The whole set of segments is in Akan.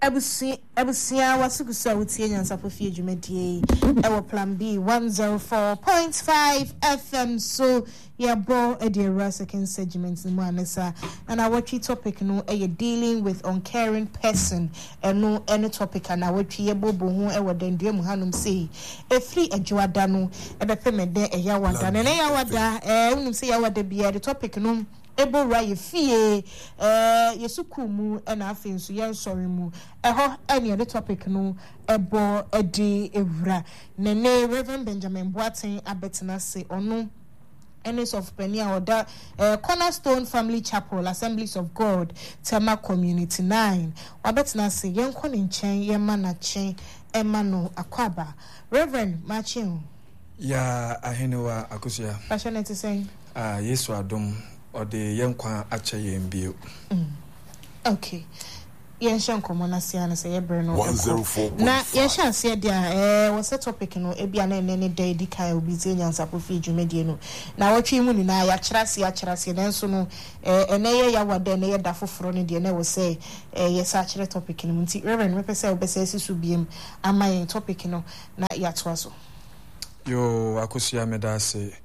Ebusia wasukusa utie nyansa pofie dwumadie ewo plan B 104.5 FM so yabo edira second segment mu anesa and our topic no dealing with uncaring person no any topic and our yebobo ho ewo dendue mu hanum sei efri adwoada no ebepemede eyawada na eyawada unum sei yawada bia the topic no ebo right fie yesukumu na afin so yen sorry mu eho any the topic no ebo edi ewura nene Reverend Benjamin Boateng abetena se ono Enes of Penia or Cornerstone Family Chapel Assemblies of God Tema Community 9 wabetena se yen konin chen yema na chen emano akwaba Reverend Machin ya ahenewa akusia passionate saying Yesu adom or the yenkwa ache yembio. Okay. Yenshan komona siana say Breno 104.5. Na yenshan say dia was a topic no ebia na nene day di kai obi ze nyansa profi dwumedie no. Na watwe mu ni na ya kyerase nanso no eneye ya wada na ye da foforo ne de na wo say yes a kyere topic no nti Reverend me pese obese sisu biem amayen topic no na ya to aso. Yo akosia medase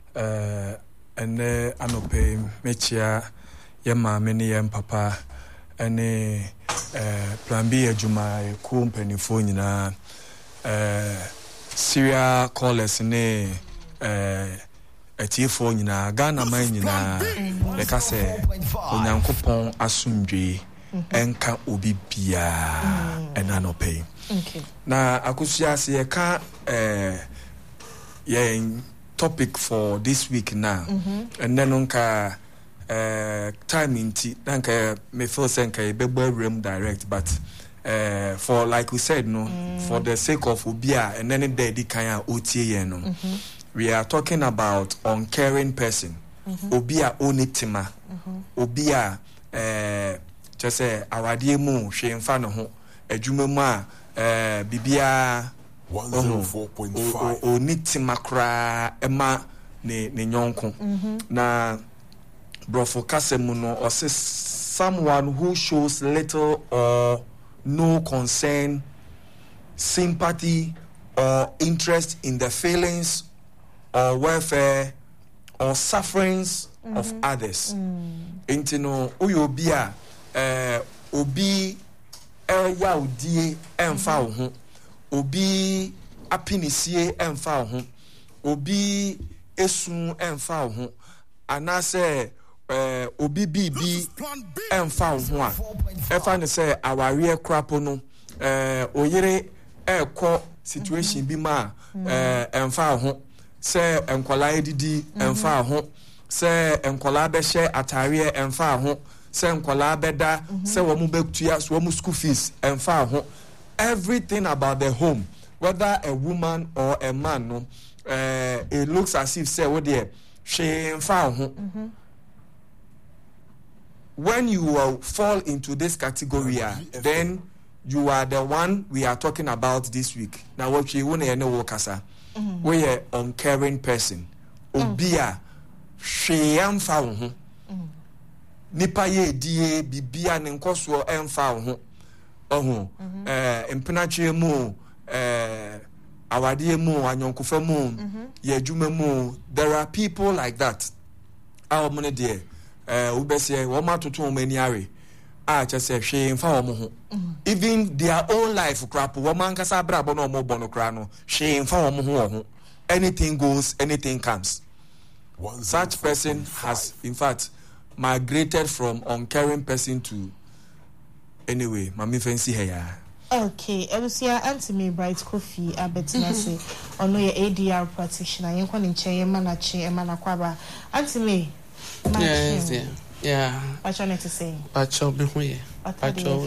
ene anope mechia ye maame ne ye papa ene plan B adwuma ku mpanifo nyina Syria callers ne etifo nyina Ghana man nyina le ka se onyankopon asomdwe enka obi bia enanope na akusia se ye ka ye topic for this week now and then onka time inti danka me feel senka bebo room direct but for like we said no for the sake of obia and then the kan otie ye no we are talking about uncaring person obia onitima obia just say awade mu hwemfa no ho adwuma mu a bibia 104.5 onitima kra ema ne nyonko na brofo kasemu no or say someone who shows little or no concern, sympathy or interest in the feelings or welfare or sufferings of others. Intino uyobia obi ya udie emfa ho obi apinisie emfa ho obi esun emfa ho anase obi bibi emfa ho a efa ne se aware krapo no oyere ekọ situation bi ma emfa ho se enkola edidi emfa ho se enkola be hye atare emfa ho se enkola beda se wo mu betua so wo mu school fees emfa ho everything about the home whether a woman or a man no it looks as if say what there she emfa ho when you fall into this category then you are the one we are talking about this week. Now what you want to know kasa we are uncaring person obia she emfa ho nipa ye die bibia ne nkoso emfa ho empenache mu awade mu anyonkofa mu ye adwuma mu there are people like that our money there ubese wo matoto mani are chese hwe mfa wo ho even their own life crap wo man kasa brabo no mo bono kra no hwe mfa wo ho anything goes anything comes. Such person has in fact migrated from uncaring person to anyway mami fancy here. Okay, Elusia Anthony Bright Coffee abetina say ono ye ADR practitioner yenko ni nche manachi emanakwaba Anthony. Yes, yeah. What you need to say? Pacho be hoye. Pacho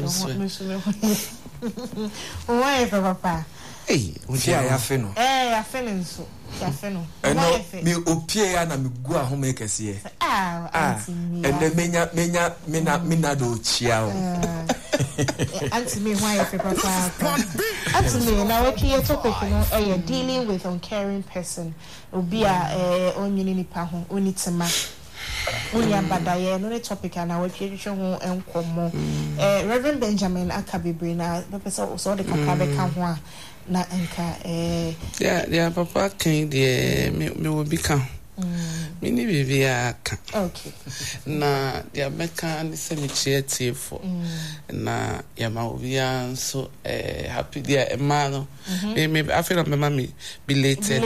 why papa? Hey, utia ya feno. Ya feno so. Ya feno. No, mi opie ya na mi gu ahome kese. Anthony. Ende menya do chia o. Anthony, why papa? Anthony, now what you topic no dealing with uncaring person. Obi a onyini nipa ho onitima. William Badaye no topic and our tradition ho enkomo Reverend Benjamin Akabebre na pepesa so de kakabe ka ho na enka yeah papa can the me will become mini bibia ka okay na dia meka ni se me creative for na ya ma obia so happy dia ma no maybe I feel my mommy belated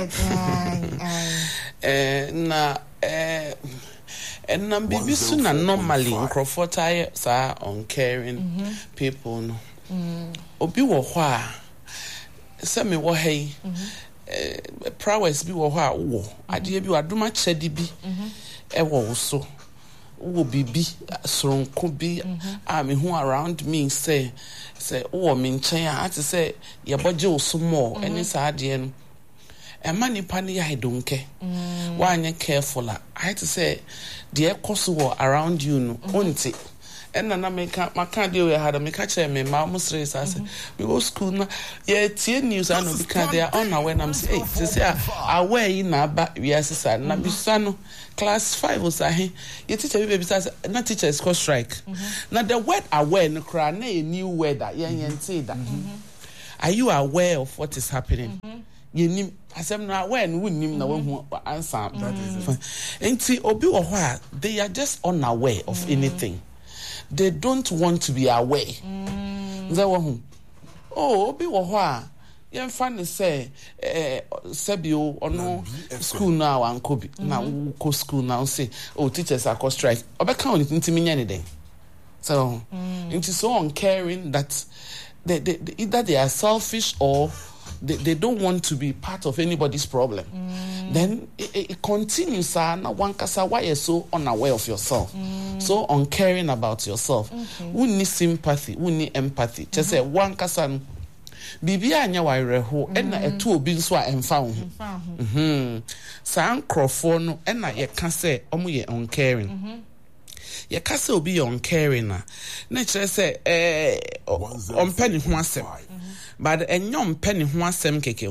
na and na bibi so na normally crofota sa uncaring people no obi wo ho a se me wo hey prowess bi wo ho a wo ade bi wadoma chede bi e wo so wo bibi soronko bi a me hu around me say wo me nchen a ate say ye boje wo so mo ene sa ade no ema nipa ne ya hedonke wanye careful I had to say the cost around you no onti and na maka dey we had me catch me ma musre say we go school na yeah tie news and no because they are on when I'm say say aware na ba we asesa na bisa no class 5 was ahe your teacher be bisa na teacher is called strike na the word aware no cry na a new word that yen say that are you aware of what is happening you asem na when we nim na we hu answer that is enti obi wo ho a they are just unaware of anything. They don't want to be aware. Obi wo ho a yen fa ne say sebio ono school now ankobi na ko school now say teachers are called strike obeka on ntimi nya ne den so it is so uncaring that they either they are selfish or they don't want to be part of anybody's problem. Then it continues na one kasa why you so unaware of yourself, so uncaring about yourself. We need sympathy, we need empathy. Just say one kasa bibi anya wire ho na etu obi nso a emfa ho san crofo no na ye ka say omo ye uncaring. Ye ka say obi ye uncaring na kire say ompani ho asem but enyom penny ho asem keke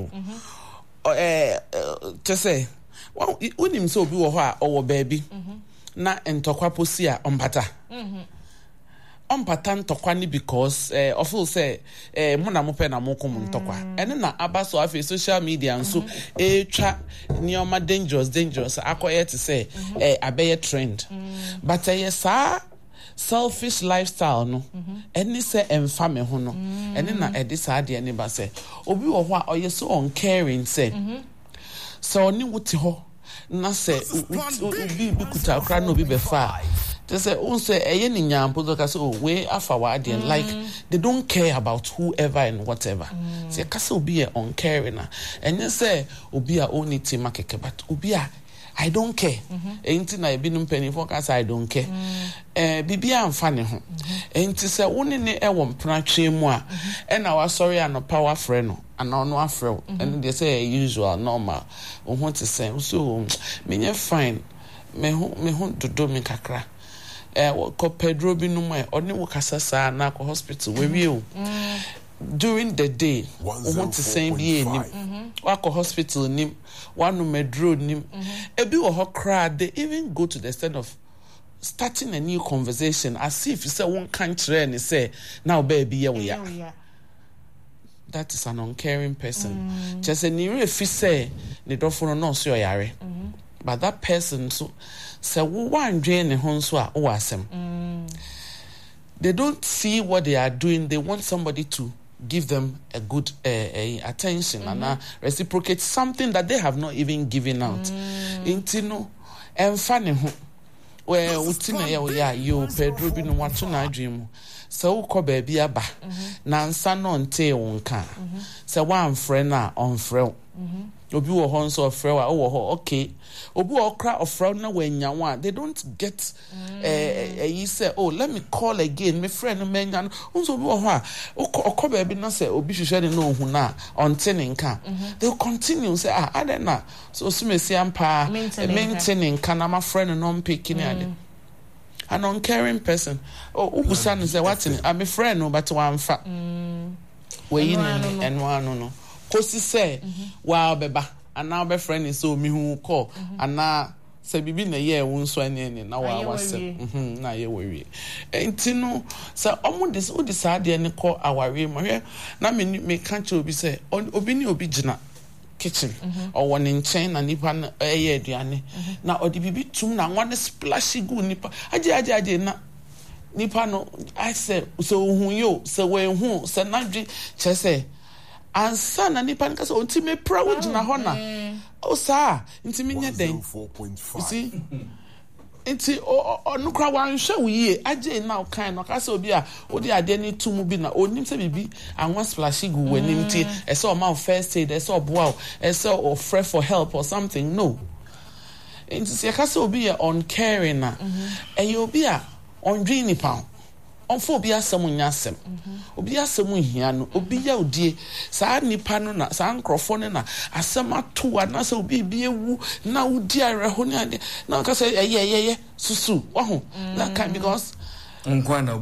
o to say unim so obi wo ho a owo baabi na entokwa posi a ompata ntokwa ni because of all say mo na mo pe na mo kom ntokwa ene na abaso afi social media nso twa nioma dangerous akoye to say abeye trend but sa selfish lifestyle no any say emfa me ho no ene na edi sa de ne ba say obi wo ho a oye so uncaring say so oni wuti ho na say obi bi kuta kra no obi be fa they say unse eye ni nyampo do ka say we afa wa de like they don't care about whoever and whatever say ka say obi e uncaring na enye say obi a only team makeke but obi a I don't care. Enti na ebi num penny focus I don't care. Bibia amfa ne ho. Enti se woni ne e wo mpratwe mu a e na wa sorry an power friend no ana no afrɛ and they say usual normal. Wo ho te say so me fine. Me ho dodo me kakra. Ko Pedro bi num e oni wo kasa sa na ko hospital we wi o. During the day, we want to send you wako hospital nim, one medro nim. Ebi wo ho cry, they even go to the extent of starting a new conversation as if you say one country and say now baby here we are. That is an uncaring person. Just a near if you say ne dofo no so yare. But that person so say wo wan dwen ne ho so a wo asem. They don't see what they are doing. They want somebody to give them a good attention and reciprocate something that they have not even given out. Intino and funny well utina ya you Pedro bi no wato na adwem so ko ba bia ba na nsa no nte wonka so wan frɛ na on frɛ obi wo ho nso frɛ wa wo ho okay obi okra ofrɛ na wanya wa they don't get you say let me call again my friend menya no nso obi wo ho a okɔ ba bi na say obi hwehwɛ ne no hu na onte ne nka they will continue say I don't know so sumesi ampa maintain nka na my friend no mpeki ne ade an uncaring person ubusa no say what I'm a friend no but one fa we yin and one no kosi say wa beba and now be friend is so me who call and now se bibi na ye wo nso ane na wa wasem na ye worry enti no se omo dis wo decide ne ko aware mo hwe na me kan che obi se obi ni obi gina kitchen or ne nchen na nipa na eye aduane na odi bibi tum na one splash go nipa aje na nipa no I say so hu yo se we hu se nadwe che se ansa na nipa nka so ntime pra wo gina ho na o sa ntime nya den 4.5 see enti onu kra wan hwe wo yie age na o kan no ka se obi a odi ade ni tumu bi na onim se bibi anwa splash go wanim ti e se o ma first aid e se o boa e se o fret for help or something no enti se ka se obi e on caring na e obi a on dream ni pa on fo obi asem nya asem obi asem hia no obi ya odie saa nipa no na saa nkrofo no na asem ato na se obi bi ewu na odi areho ne ade na ka se ye susu wahu that kind because unkwana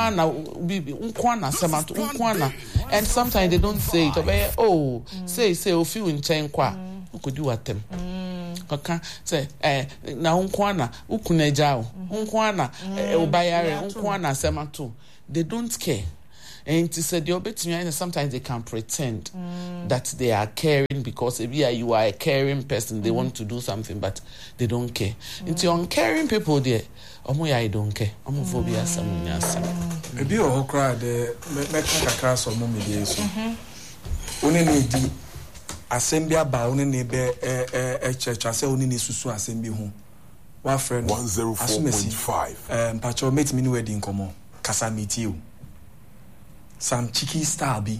asem ato unkwana and sometimes they don't say it obey say o feel in chain kwa ukodi watem kaka say na unkwana ukuna jao unkwana obayare unkwana asem ato they don't care. And to say the obetumi, sometimes they can pretend that they are caring because if you are a caring person, they want to do something, but they don't care. Into uncaring people there, I don't care. Phobia some maybe or cry the make class or mommy days. Only need assembly about only a church. I say only need susu assembly home. One friend 104.5. Pacho mate me wedding come on. Kasa meet you. Some cheeky star be.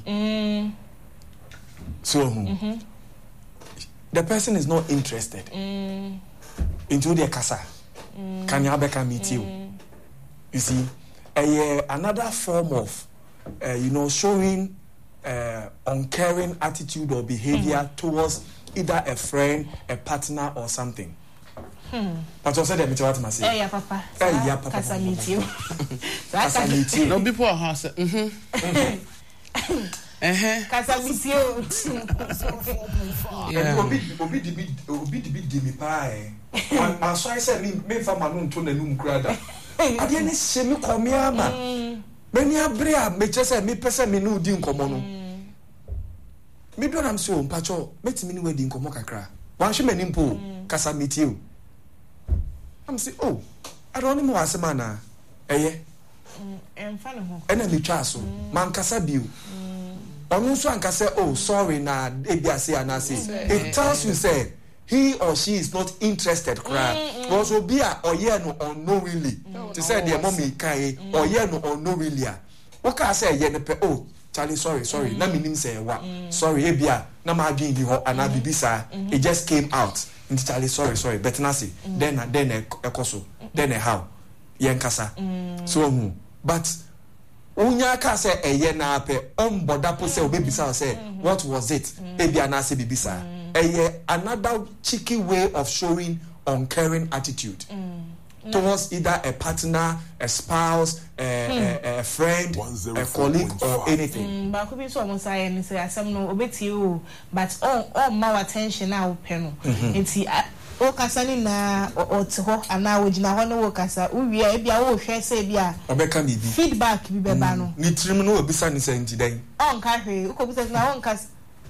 So the person is not interested into their casa. Can you can meet you? You see, another form of showing uncaring attitude or behavior towards either a friend, a partner, or something. But you said that what must say. Yeah, Papa. Yeah, Papa. Casa meet you. Casa meet you. No before house. Casa meet you. Yeah. Obi di me pie. I saw I said me fa manu to na num krada. Ade ne se me komi ama. Meni abrea me chese me pese me no di nkomo no. Me do am so mpacho metimi ni wedi nkomo kakra. Wan hwe mani mpo casa meet you. I'm say, I don't know what semana. And follow. And me chaso. Man kasa biu. Onunso anka say, sorry na ebia say anase. It tells you say he or she is not interested cry. Also be a oye no unknowingly. To say the mommy kai oye no unknowingly. Oka say ye ne pe Charlie sorry. Na minim say what? Sorry ebia na ma adwin di ho ana bibisa. It just came out. Charlie, sorry, but nasi. Then a koso, then a how, yankasa. So, but unya ka say a yena pe bodapo say baby say what was it? Baby anasi bibisa. Another cheeky way of showing uncaring attitude towards either a partner, a spouse, a friend, a colleague, or anything. But could be so almost I say some no obey you, but all more attention now pen. It's Okasani na or to ho and now with Nahano Okasa, we are bia say bia feedback be bano. Nitrim no bisan is today. On carry, Ukobus na on cast.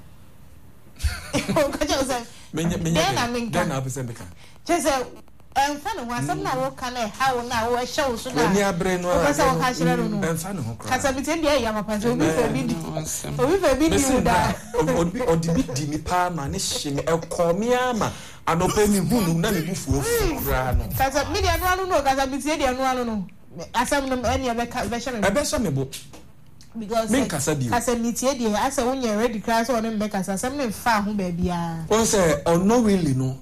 Then I'll be saying, just and fun was some now can how now a show so when your brain was and fun. Has a bit in the Yamapa, so we forbid you that. Or the big Dimi Palma, a comiama, and open you who never before. Because a million run no, because I be said and run. I saw them any other version. I bet some because Casa meet you, I saw when you're ready, class on them make us some found baby. One say, or no, really, no.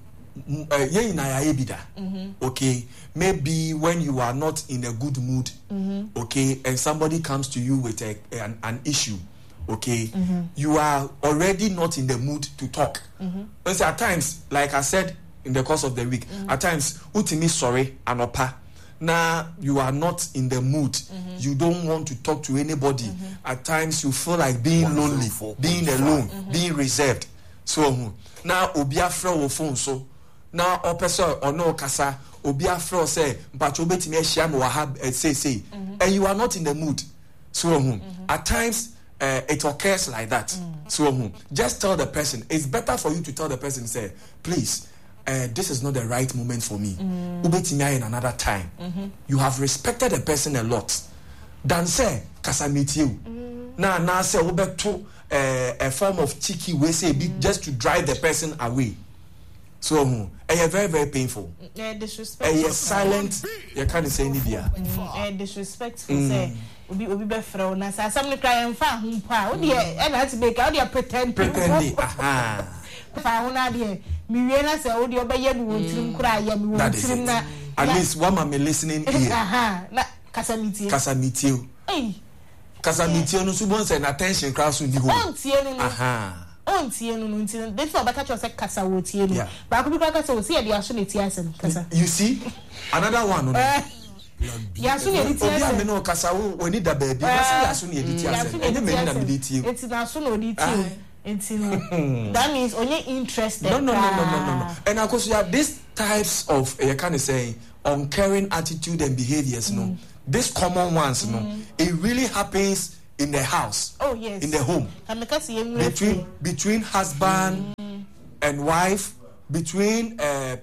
Okay, maybe when you are not in a good mood, okay, and somebody comes to you with an issue, okay, you are already not in the mood to talk. So at times, like I said in the course of the week, at times, utimi sorry anopa. Now you are not in the mood. You don't want to talk to anybody. At times you feel like being lonely, being alone, being reserved. So now obiafra wo phone so now opesa or no kasa obi afro say mpacho betimi ahia me wa say and you are not in the mood so at times it occurs like that so just tell the person. It's better for you to tell the person, say, please, this is not the right moment for me. Ubetimi in another time. You have respected the person a lot than say kasa meet you. Now say ubeto a form of cheeky way say just to drive the person away. So very, very painful. Disrespectful. Silent. You can't say Nidia. Disrespectful. Say obi be fro na say some cry and fa ho pa. Odi e na to make odi pretend. Aha. Fa ho na de mi wie na say odi obeye mi wontirim kura ya mi wontirim na. At least one man listening here. Aha. Na kasamitie. Kasamitie. Eh. Kasamitie no so bon say attention crowd so ni ho. Ontie no. Aha. Ontie no ntie. Dey for baka say kasa wotie no. Ba ko bi kwa kasa wotie dey aso na tie asem kasa. You see? Another one no. Yasu ne diti ase. Obi ameno kasa wo oni da baby. Yasu ne diti ase. Enye me na me diti. Enti na so na diti. Enti no. That means only interested. No. And of course you have these types of you can say uncaring attitude and behaviors, no. These common ones, no. It really happens in the house. Oh yes. In the home. Between husband and wife, between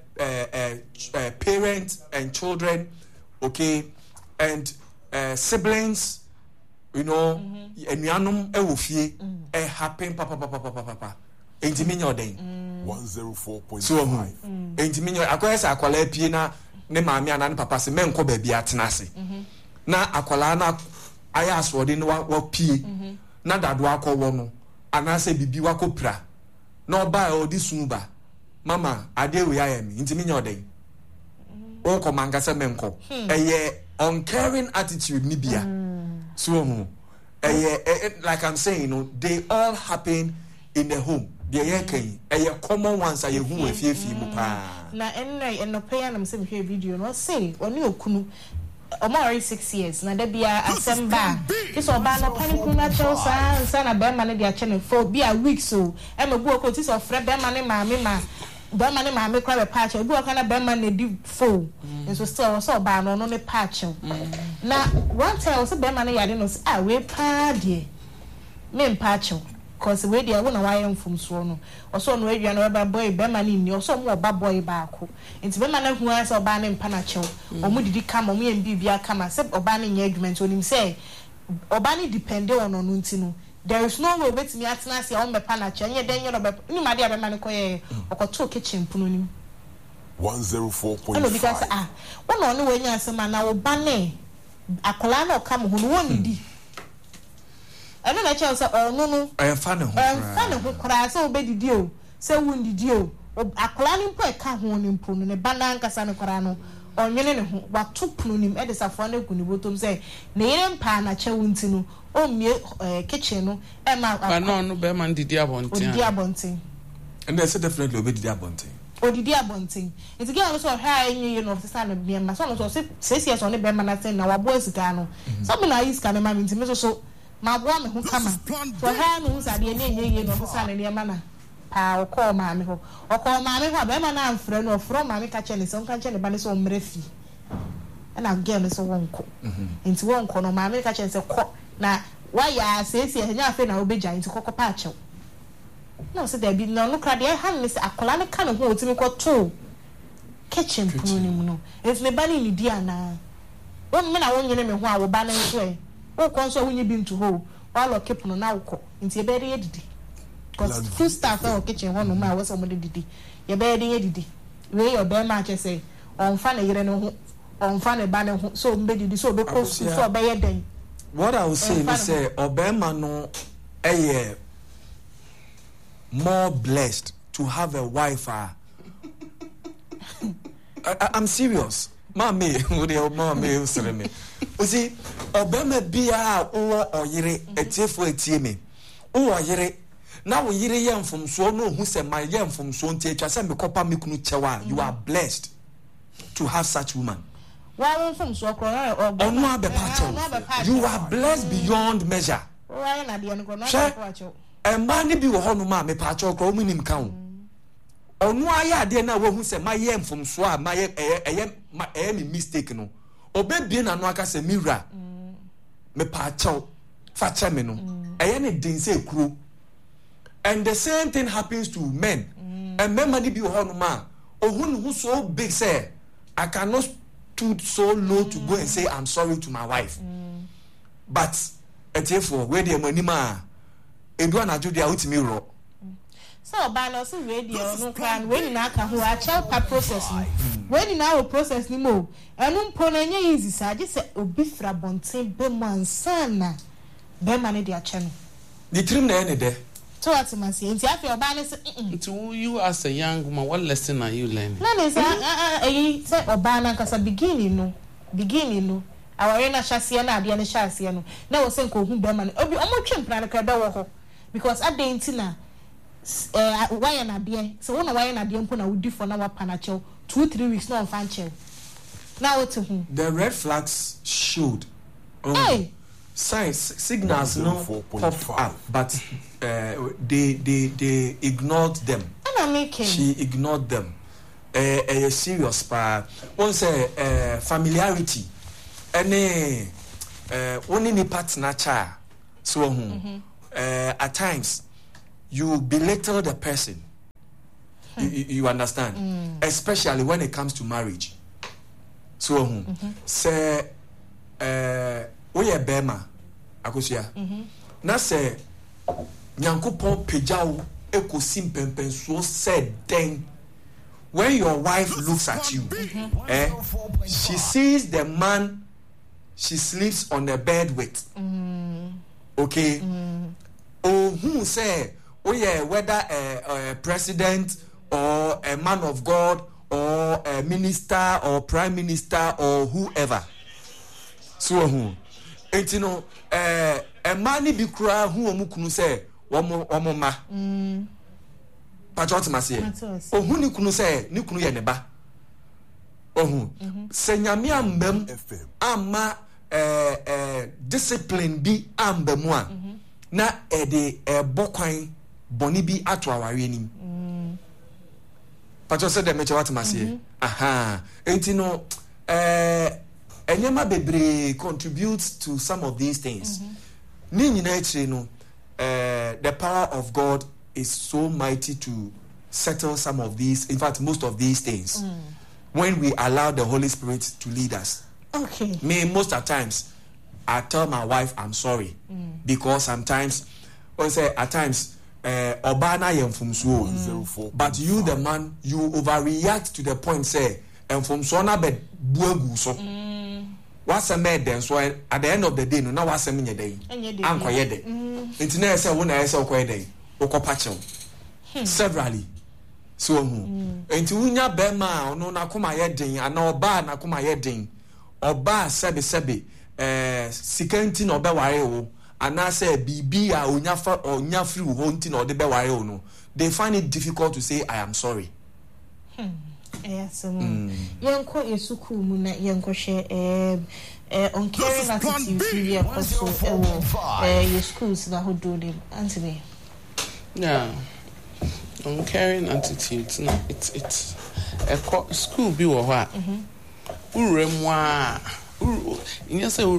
parents and children, okay, and siblings, you know, enuanum ewofie happen papa. Entiminyo den 104.5. Entiminyo akwesa akwala pie na ne maame ana ne papa se menko ba bia tenase. Na akwala na aya asode no wa pie. Na dado akọwo no anase bibi wakopra. Na oba odi sunba. Mama ade we ayemi entiminyo den. Onko mangasa menko. Eye uncaring attitude ni bia. So like I'm saying, you know, they all happen in the home. The common ones are who if you na no pay am say me video no say oni okunu omari 6 years na da bia asemba this oba no panic na chelsa nsa na be ma ne dia chene for bia week so e me bu okoti so frɛ be ma ne maame ma be ma ne maame kwa be patch obi o kana be ma ne di fo so still so oba no ne patch na one time so be ma ne yade no ah we pa de me patch cause we dey wona why mfum so no oso no adua no ba boy be ma ni oso mo ba boy ba ko enti be ma na hu asa oba ne mpa na chew omu didi kama omu yem bibia kama se oba ne nya argument onim say oba ne depend on no nti no there is no way betimi atena se o mpa na chew nya den nya no be ni ma dia be ma ne koye okoto kitchen puno ni 104.5 no because wona no we nya asema na oba ne akola na okam hu no woni di eno na chew say no fa ne ho kra say obedidi o say wundidi o akola ni mpo e ka ho ni mpo no ne bana nkasa ne kra no onwene ne ho wato puno nim e de safo na kuni botom say ne yere mpa na chew nti no o mie kitchen no e ma no be man didi abonten and there's definitely obedidi abonten odidi abonten enti ge no so ha enye no ofisa na bia ma so no so 6 years on the be man na ten na wabo esika no so me na iska ne ma nti me so ma bo me ho kama so ha no sa de enye no ofisa na ne ma na pa okọ maame ho be ma na amfre no ofro maame ka chene so ka chene ba ne so mrefi na girl ne so wonko enti wonko no maame ka chene se ko na wa ya sesi enya afi na obeja enti kokọ pa achew no se there be no kra de ha ne se akola ne ka ne ho otimi ko to kitchen puno ni mu no enti ne ba ni di ana won me na won nyene me ho a wo ba ne so e wo kon so wonye bi ntu ho wa lo kepuno na wo enti e be re didi cause food staff in kitchen ho no ma wo so mo didi ye be de didi we your be ma che say on fa na yere no ho on fa na ba ne ho so mbe didi so be ko so be ye den. What I would say is say obema no more blessed to have a wife. I'm serious. Mama, you see, obema bia o oyire etiefo etie me. O oyire na wo yire yem from so no hu se my yem from so ntie twa se me kopa me kunu chewa. You are blessed to have such woman. Why from so kro you are blessed beyond measure. Why na de no kro na kwa cho. E ma ne bi wo ho no ma me pa cho kro mu nim kan. onu aya ade na wo hu se maye mfomso a maye eye me mistake no obebie na no aka se mira me pa chaw fa cha me no eye ne din se kuro. And the same thing happens to men. And men money be ho no ma ohun who so big say I cannot stood so low to go and say I'm sorry to my wife. But etefo where the money ma edu anajo dia utimi ro. So by no so radio no kan when na ka ho a child process ni. When na o process ni mo enu mpo na nya easy sa je say obi fra bonten be man sana be man dey ache no. The trim na ene de. So what man say nti afi oba ne say to you as a young woman, what lesson are you learning? No ne say oba na kasa beginning no aware na hyase na ade ne hyase no na wo say ko hu be man obi omo twempra na ka be wo ho because adenti na why na ade so wona why na ade mpo na wudi for na wa panachew 2-3 weeks no fan chew now what to hu the red flags showed hey signs signals no pop up but they ignored them. She ignored them. A serious part. One say familiarity. Any only ni partner cha. So at times you belittle the person. You understand? Especially when it comes to marriage. So say oye bema akosia. Na say Nyankopon pejao ekosi mpempen so said then when your wife looks at you she sees the man she sleeps on the bed with okay who say yeah whether a president or a man of God or a minister or prime minister or whoever so who you know a man bi kura who omukunu say omo ma patrot ma say ohun ni kunu say ni kunu ye ne ba ohun se nyame ambam ama discipline bi ambamu a na e de bokwan boni bi ato aware ni patrot say dem what ma say aha no enyema bebre contributes to some of these things ni nyina actually no the power of God is so mighty to settle some of these, in fact most of these things when we allow the Holy Spirit to lead us. Okay. Me most of times I tell my wife I'm sorry because sometimes when say at times obana yemfumsuo but you the man you overreact to the point say emfumsuo na be buagu so what's a mad then so at the end of the day no what's a minute day anko yede internet say wona say ko yede okopacho severally so enti unya be ma no na koma yeden ana oba na koma yeden oba sebe sikanti na oba ware wo ana say bibi a onya free wo nti na ode be ware wo no they find it difficult to say I am sorry. Yes, yanko esuku mu na yanko hwe on caring attitude we also your schools na ho do them Anthony. Yeah, on caring attitude no it's a school bi wo ho a uremu a you say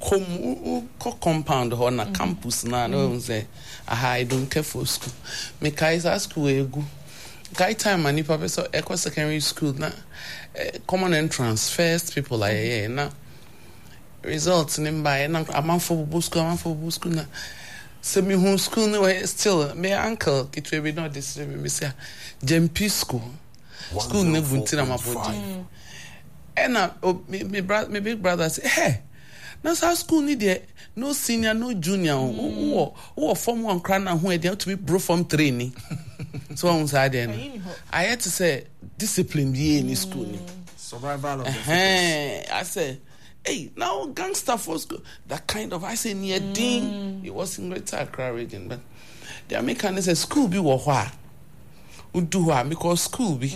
compound ho na campus na no say I don't care for school me kai sa school egu guy time and if so eco secondary school na common entrance first people like na results in by na amanfo school na semi home school no still my uncle kitwe be not this me say JMP school na buntina mapodi na me big brother say hey na sa school ni there no senior no junior who form 1 cran na who e dey to be bro form 3 ni so on side then I had to say discipline be in school ni survival of the fittest. I say hey now gangster for school that kind of I say near ding it was in Greater Accra region but the American say school be wo ho a udu ho a because school be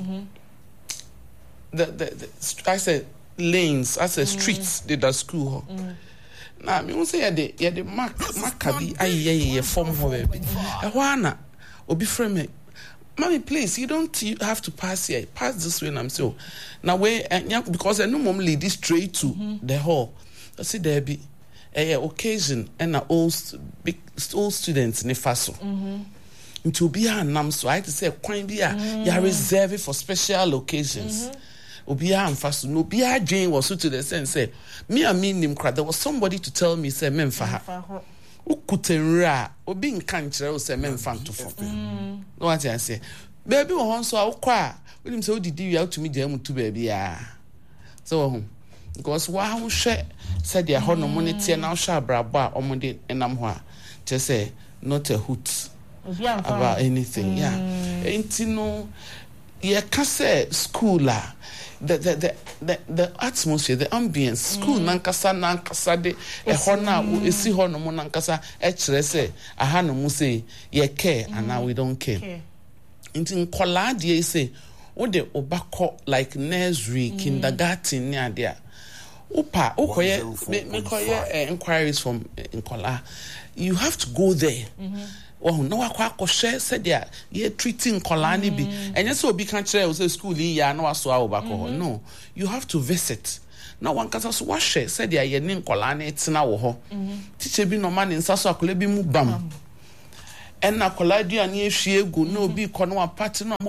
the I said lanes I said streets did the school ho na me won say ya de mark bi aye form ho be e ho ana obi frame Mommy, please, you have to pass here. Pass this way. And I'm so now because I know mom lead this straight to the hall. I see there be a occasion and all students in the faso. To be a nam so I to say quite be you reserve it for special occasions. Obia and faso no be a Jane was so to the sense say me and me nim crowd. There was somebody to tell me say men for her. Ukutenra obi nka nkyerɛ wo sɛ memfa ntofo no what I say baby wo hon so a wokɔ a wonim sɛ wodidi wi out to me jam to baby a so because wa ho hwɛ sɛ de hɔ no mo ne tie na wo hwɛ abrabo a ɔmode enam ho a kyerɛ sɛ not a hoot about anything enti no ye ka sɛ school a the atmosphere, the ambience, school nankasa de ehona esi ho no mo nankasa ekire se aha no mo say ye care and now we don't care. Inti nkola de say wo de obakọ like nursery, kindergarten ne ade a upa ukoye me koye inquiries from nkola. You have to go there. Oh no akwa said there ye treating kolani bi enye so obi kan kire o say school ya na waso awobako no you have to visit na wan kasa so wahwe said there ye ne kolani tena wo ho teacher bi no ma ne nsa so akola bi mu bam na kola duane ehwie egu na obi ko no apart no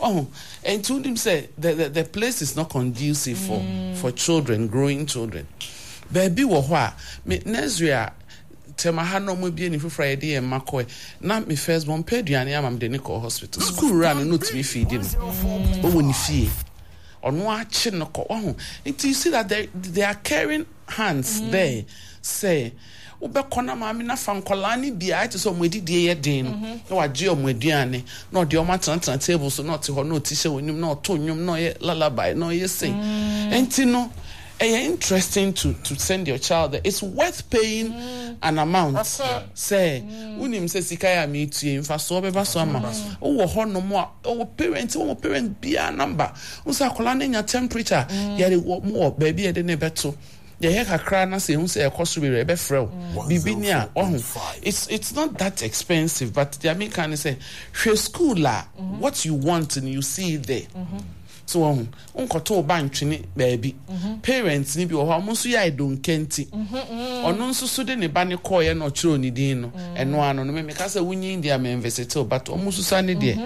and told him say the place is not conducive for children, growing children. Baby wo ho a me nursery tema ha no mo bie ni Friday e makoe na me first born peduane amam de ne ko hospital school run no timi feed no o woni fie ono a chi no ko it you see that they are caring hands there say ubekona ma mi na fa nkola ni bia ite so mo edidie ye den no na wagye o mo aduane na ode o matanta table so na te ho na otishe wonim na oto nwom na ye lullaby na ye sing enti no interesting to send your child there. It's worth paying an amount. Say, unim se sikaya mi tie mfa so beba so ama. O ho no mo o parent be a number. Unsa kola na nya temperature. Yare mo baby e de ne beto. Ye he kakra na se unsa e koso be be frɛ. Bibi ni a it's not that expensive, but the American say, "Hwe school la, what you want and you see it there." So unkoto bantwini baby parents ni bi wo ho so ya don kenti ono nso so de ne ba ne koye no chiro ni din no eno ano no me ka say wunyi India me university but omo so sa ne de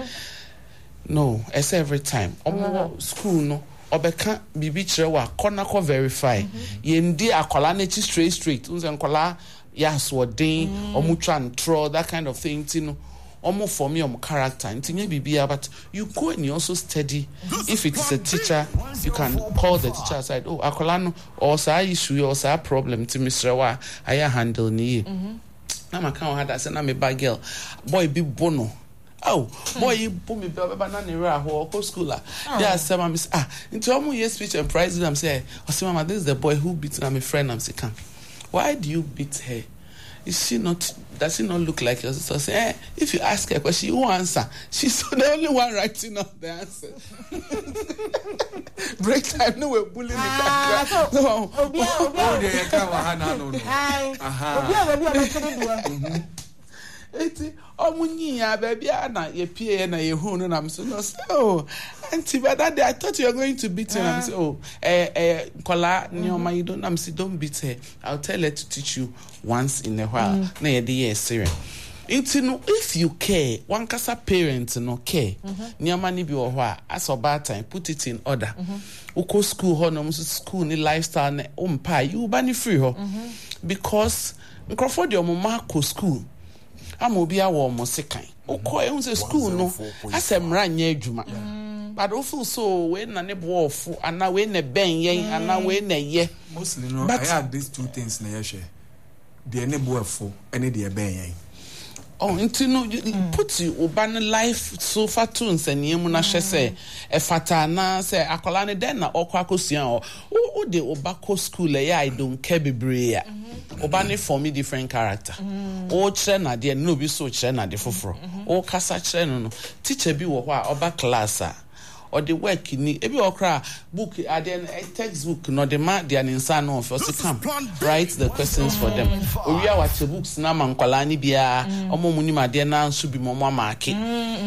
no it's every time omo school no obeka bibi kire wa corner ko verify ye ndi akola na chi straight unse nkola ya so den omo twa ntro that kind of thing you know almost for me character but you go and you also study. If it is a teacher, you can call the teacher aside. Oh, akolano or sa issue or sa problem to Mr. Wa I handle ni. Na maka had that say na me bad girl. Boy be bono. Oh, boy you put me banana ra ho school. Yeah, say mama into almost year speech and prize them say, "Oh, say mama, this is the boy who beat my friend." I'm saying, "Why do you beat her? Does she not look like your sister?" Say, if you ask her a question, she won't answer. She's the only one writing up the answer. Break time, no, we're bullying baby, ye pie na ye hu no na I'm so auntie, but that day I thought you were going to beat her. I'm so kola nyoma you don't beat her. I'll tell her to teach you once in a while. Na ye dey serious. If you care, one kasa parents no care. Nyoma ni bi wo ho a as bad time put it in order. Uko school ho no school ni lifestyle na umpa you ba ni free ho. Because nkrofo de omma ko school amobi awo mo sekan ukọ ehun se school no asemra nya adwuma but o feel so we na ne bo ofu ana we na ben yen ana we na ye mostly no I have these two things na ye hwe de ne bo ofu ene de ben yen put you urban life so far to nsaniemu na hwe se e fata na se akola ne den na okwa akosua o de obako school I don't care bebre ya obane for me different character o kire na de no bi so kire na de foforo o kasa kire no teacher bi wo ho a oba class a or the work ni ebi okra book then textbook no the man their insa no of us come write the questions for them we are what books na mankwala ni bia omo muni ma de na nso bi momo amake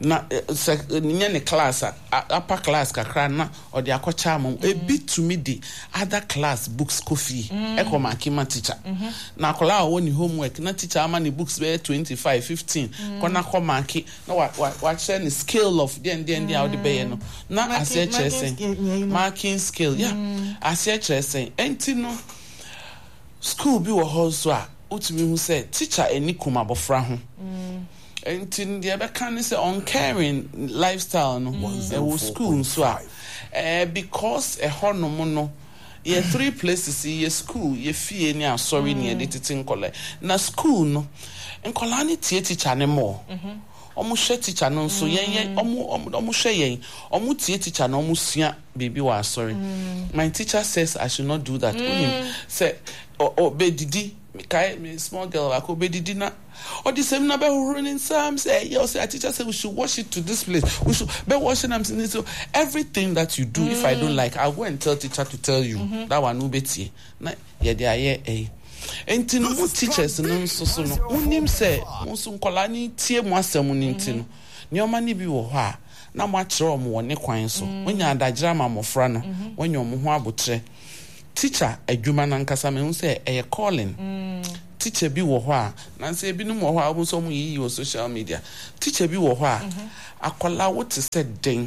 na ne class upper class kakra na or the akwacha am a bit to me the other class books coffee eko makima teacher na akola woni homework na teacher ama books be 25 15 kona ko mark na wa share the scale of the how the be no na ase chese marking scale ase chese enti no school bi wo ho so a utumi hu say teacher eni kuma bofra ho enti the be kan say uncaring lifestyle no e school so a because e hono no ye 3 places ye school ye fie ni asori ni e tete nkole na school no nkola ni tie teacher ne mo omu hwe teacher no so yen omu hwe yen omu tie teacher no omu sua baby wa asori my teacher says I should not do that say be didi kai me small girl I could be didi na or the same number running some say yes a teacher say we should wash it to this place we should be washing them so everything that you do if I don't like I'll go and tell teacher to tell you that one no betie na ye dey aye enti no teachers no so no unim say unso nkola ni tie mu asem ni enti no nioma ni bi wo ho a na mo akere o mo woni kwan so onya adagera ma mofra no onya o mo ho abotre teacher adwuma na nkasa me hu say e calling teacher bi wo ho a na say bi no mo ho a wo so mo yi o social media teacher bi wo ho a akola wo te say den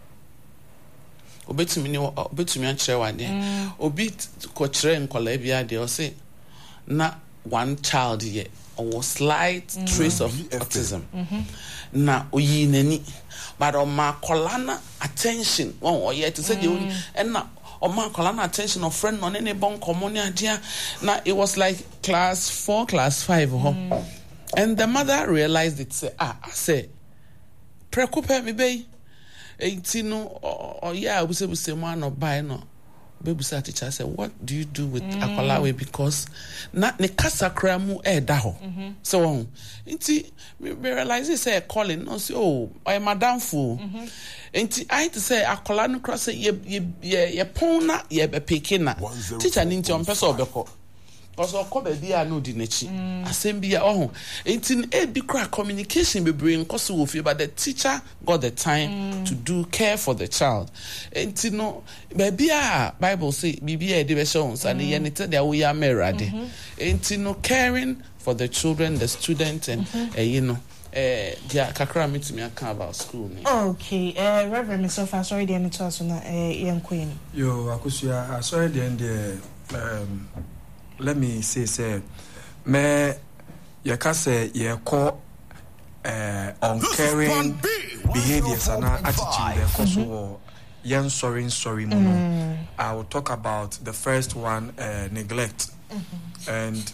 obetumi akere wa de obi ko kere nkola bi ade o say na one child ye or slight trace of autism na oyi nani but o ma kolana attention won o ye to say the only and na o ma kolana attention of friend no ne bon common idea na it was like class 4 class 5 and the mother realized it say I say preocupa me be no o yeah we say man no buy no baby sa teacher say what do you do with akwalawe because na ne kasakra mu da ho so nti me realize say calling no say oh I madam fool nti I to say akwala no cross ye pon na ye be pikin na teacher ni nti on person obeko because okoba dia no di nachi asem bia oh nti e bi crack communication be bring cause wo fie but the teacher got the time to do care for the child nti no baby bible say bibia e de be show and ye nete dia wo ya merade nti no caring for the children the students and you know dia kakra mitumi aka about school ni okay reverend Mr. sorry dey to us na yenkoyin yo akusua sorry dey let me say me you can say you call uncaring behaviors and attitude because young sorry mono. I will talk about the first one, neglect and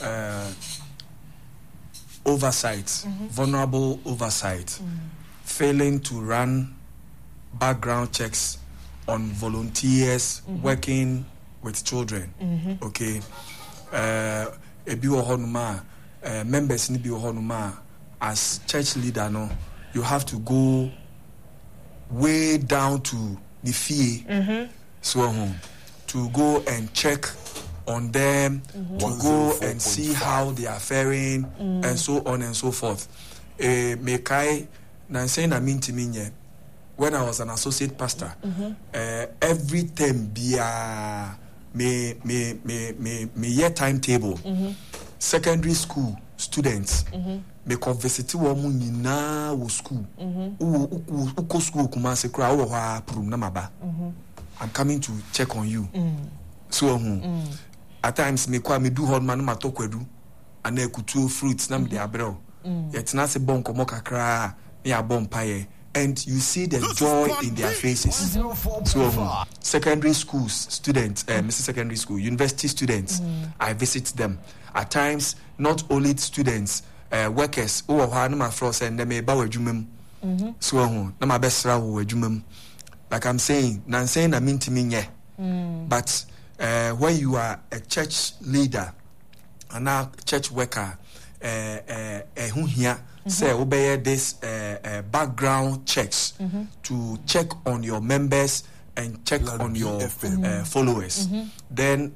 oversight, vulnerable oversight, failing to run background checks on volunteers working with children. Okay. Ebi wo honuma members ni bi wo honuma as church leader no you have to go way down to the fee so to go and check on them to go and see how they are faring and so on and so forth. Mekai na saying na mintiminye when I was an associate pastor every term bia me year timetable secondary school students me conversity wo mu nyina wo school uko school kuma se kra wo ha prum na maba I'm coming to check on you so at times me kwa me do hard man ma to kwadu ana ekutu fruits na me de abrel yet na se bon komo kakra me abon paye and you see the joy in their faces. So secondary schools students, Mr. Secondary School, university students, I visit them. At times, not only students, workers, who are my friends and they may bow a jumum. So, no my best row a jumum. Like I'm saying, I mean to me, but when you are a church leader and a church worker, who here say obey this background checks to check on your members and check on your followers. Then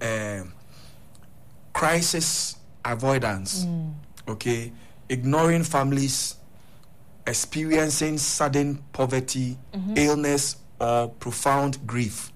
crisis avoidance, okay, ignoring families experiencing sudden poverty, illness, or profound grief.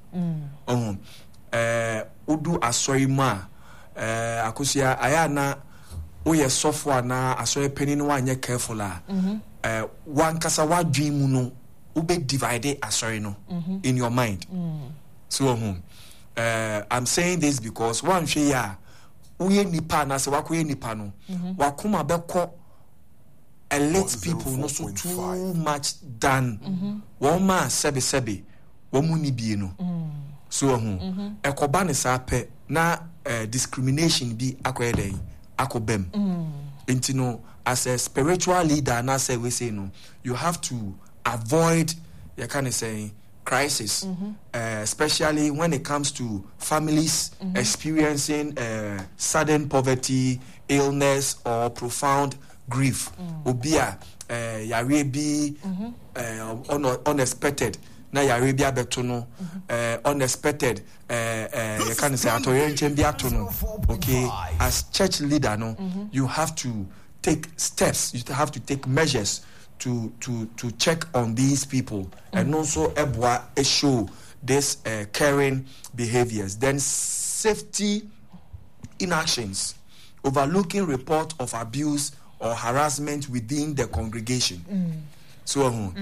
Udu asori ma akusia ayana oye sofo na asori penny no anye careful one kasa wa dream no ube divide asori no in your mind. So I'm saying this because one hwe ya uye nipa na se wakoye nipa no wakoma beko elite people no so too much than one man sebe womu ni bie no. So ekoba ne sa pe na discrimination bi akoyeden akobem. Intino as a spiritual leader na say we say no, you have to avoid you can say crisis, especially when it comes to families experiencing sudden poverty, illness, or profound grief. Obia yare bi unexpected. Na yare bi abetono unexpected you can say atoyenche bi atono. Okay, as church leader no, you have to take steps, you have to take measures to check on these people and also show this caring behaviors. Then safety inactions, overlooking report of abuse or harassment within the congregation. So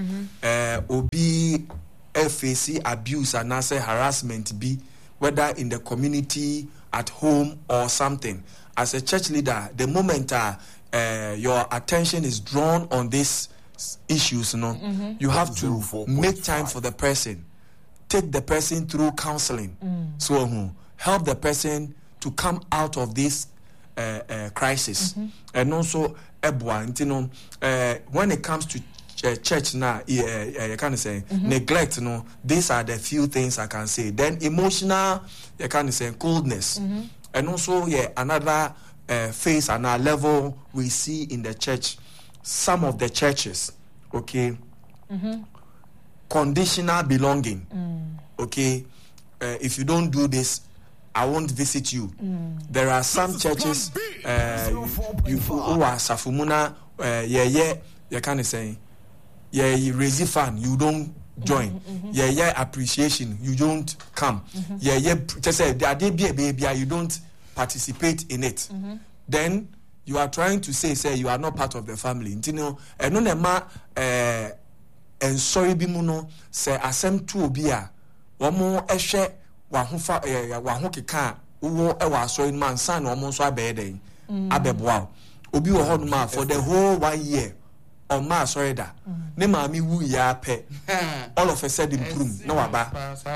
obi FAC abuse and also harassment be whether in the community, at home, or something. As a church leader, the moment your attention is drawn on these issues, you have to make time for the person, take the person through counseling, so help the person to come out of this crisis. And also when it comes to church now, you can say neglect. These are the few things I can say. Then emotional, you can say coldness, and also another phase, another level we see in the church. Some of the churches, okay, conditional belonging. Okay, if you don't do this, I won't visit you. There are some churches you who are safumuna, you can say. You raise fan, you don't join. Appreciation, you don't come. Just say baby, you don't participate in it. Then you are trying to say you are not part of the family. And sorry bimuno say asem tu obia womo ehwe wahofa wahokeka wo ewa sorry man san no mo so abeden abeboa obi wo hoduma for the whole 1 year. On ma sorry da ne maami wu ya pe all of a sudden prum na waba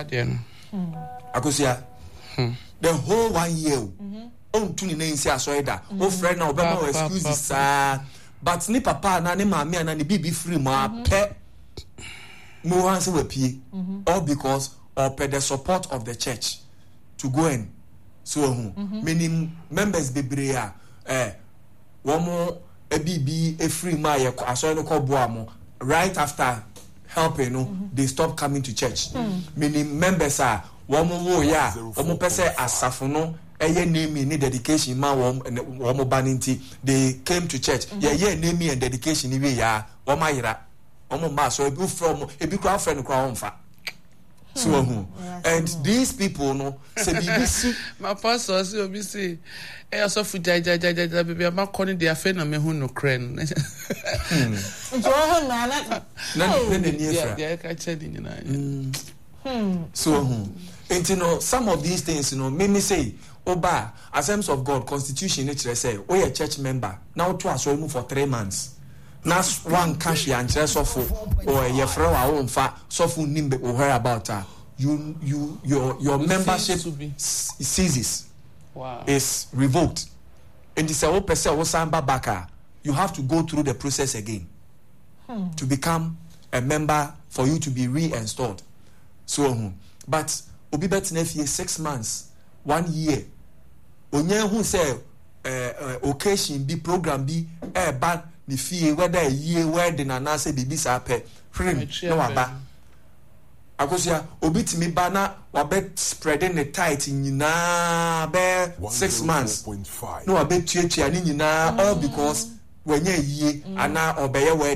akosia the whole 1 year on tuni na nsi asorry da o friend na obema excuses but ni papa na ne maami na ne bibi free ma pe mo wan se wapie all because of the support of the church to go in so many members bebrea womo a free my aso no ko boamo right after helping they stop coming to church. Many members are womo wo ya womo pese asafo no eye name ni dedication ma womo baninti they came to church name and dedication ni we ya womo ayira womo ma so ebi from ebi kwa friend kwa wonfa. So and these people no say BBC my pastor say obi say e also fu jaja baby am calling their friend na me hu no kren njo ho na na near yeah ka chedi nyina so some of these things me say oba Assemblies of God constitution nature say we a church member now to aso mu for 3 months. Nas one cash ya nche sofo or ye friend wa wonfa sofo nimbe o hear about your membership ceases. Wow. Is revoked. And this o person wo samba baka, you have to go through the process again to become a member for you to be reinstalled. So but obi betna fie 6 months 1 year onye hu say occasion be program be bad ni fie whether a year wedding and say bibi sa pe frame no waba akosia obi timi ba na wabe spreading the tight nyina be 6 months no wabe tuatua ni nyina all because when ye ana obeye wedding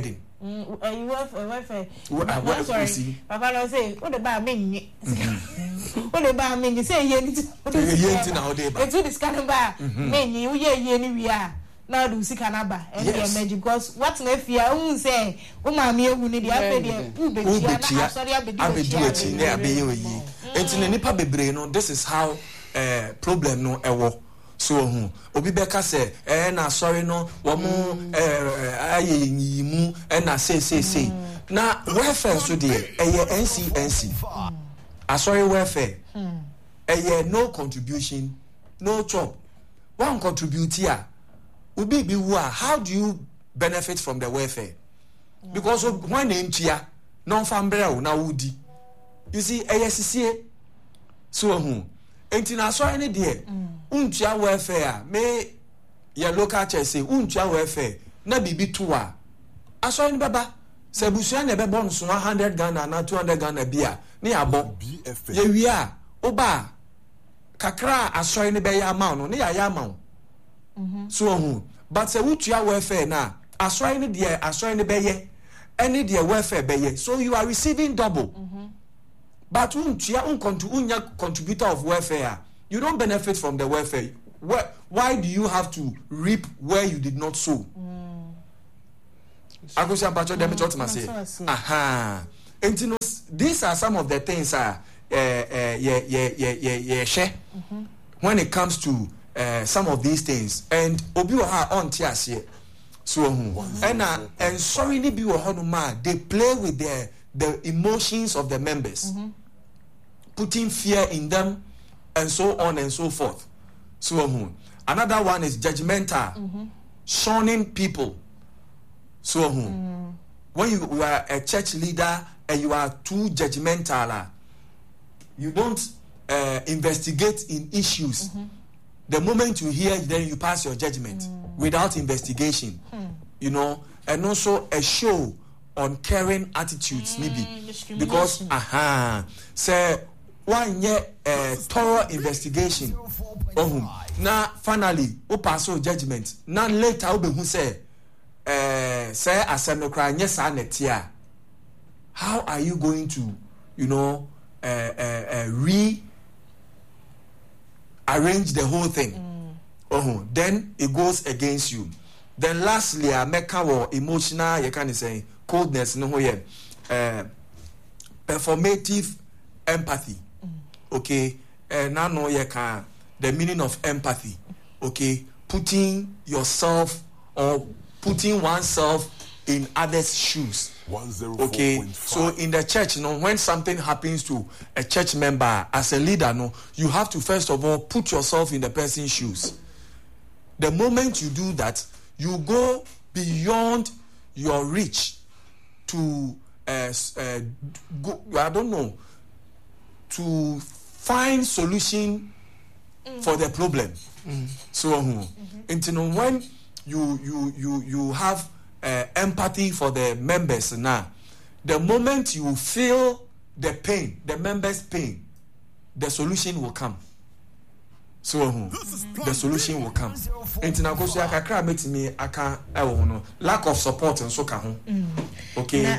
sorry. Papa no say, what about me? What about me? Say yen now dey ba. It's this kind of bar. Me yen we are. Now do see canaba and magic because what na fear who say o ma me ewu ni dia pe dia u be tia sorry abedu na abeyi oyi enti nipa bebre no this is how problem no ewo so obi beka say na sorry no wo mo ayeyimu na say na welfare so dey NCNC sorry welfare no contribution no chop one contribute here Ubi how do you benefit from the welfare? Because when entia non fambrel na wudi. You see, ASCA so entina so any there. Untia welfare me ya local church say untia welfare na bibi toa. Aso any baba se busuan na be bon so 100 Ghana na 200 Ghana bia na ya bo. Ye wia oba kakra aso any be ya amount no na ya amount. So but say wutua welfare na asori ni beye any the welfare beye so you are receiving double but untua unya contributor of welfare you don't benefit from the welfare. Why do you have to reap where you did not sow? Agosia pacho dem talk to say aha these are some of the things share when it comes to some of these things and obi wa ha on tiase so and sorry ni bi wo hono ma they play with the emotions of the members putting fear in them and so on and so forth so another one is judgmental shunning people so when you are a church leader and you are too judgmental you don't investigate in issues. The moment you hear, then you pass your judgment without investigation, you know, and also a show on caring attitudes, maybe because say one year thorough investigation. Now finally, we pass your judgment. Now later, we who say asemokra yes anetia. How are you going to, you know, arrange the whole thing? Then it goes against you. Then lastly, I make our emotional, you can say coldness, no performative empathy. Okay, now know you can the meaning of empathy. Okay, putting yourself or putting oneself in others' shoes. Okay, so in the church, you know, when something happens to a church member as a leader, no, you have to first of all put yourself in the person's shoes. The moment you do that, you go beyond your reach to go, I don't know, to find solution for the problem. So until when you have empathy for the members now, the moment you feel the pain, the members' pain, the solution will come. So the solution will come. Lack of support and so okay.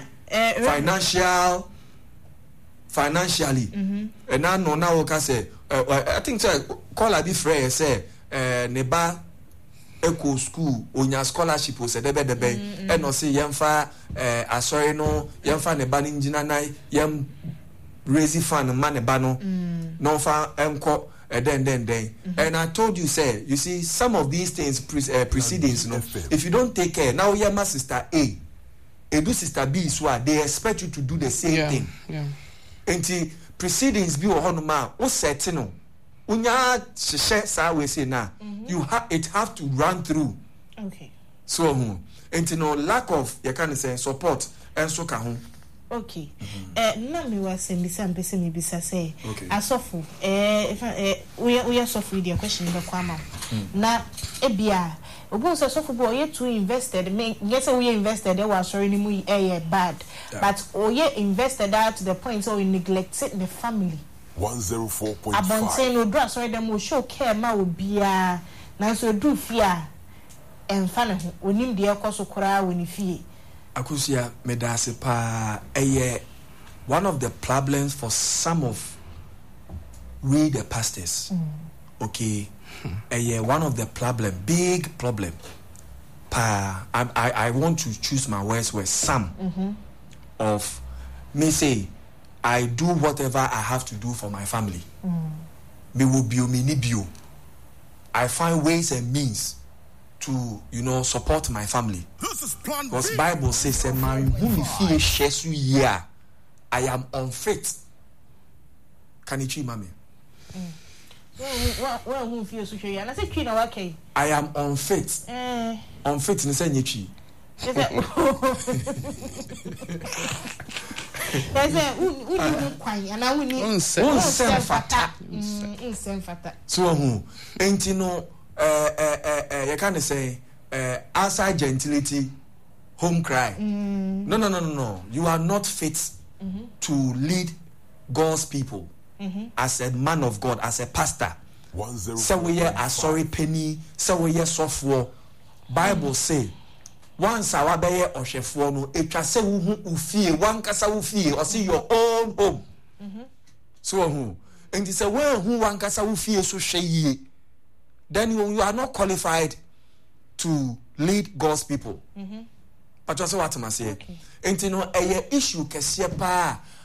Financially, and now can say I think call a bit free say neba eco school onya scholarship o se debe and no say yemfa asori no yemfa neba ninjina nai yem raise fund man neba no no fa enko then and I told you say you see some of these things precedings, you know, if you don't take care now you're my sister A do sister B so they expect you to do the same thing. Enti proceedings bi wo honoma wo set no unya hye sa we say na it have to run through. Okay, so enti no lack of you can say support and so ka ho. Okay, na me was say me bisa say asofo we asofo the question be kwama na ebia ogun so asofo bo ye too invested me yes we invested they were sorry ni mu bad but we invested that to the point so we neglected the family. 104.5 abonse no do sorry dem we show care ma obia na so do fear emfa ne ho onim de ekoso kora woni fie Akusia medase pa one of the problems for some of we the pastors. Okay. One of the big problem. I want to choose my words with some of me say I do whatever I have to do for my family. Me will be me bio. I find ways and means to support my family. Because Bible says I am unfit. Can you cheat, mommy? I am unfit. Unfit in saying chi. So you can say outside gentility, home cry. No. You are not fit to lead God's people as a man of God, as a pastor. So we are sorry penny, so we are software. Bible say once our baye or chef no etwa se wu fie wan kasa wu fie or see your own home. So who and say when who wan kasa wu fie so hwe then you are not qualified to lead God's people. But just what I say. And issue kese pa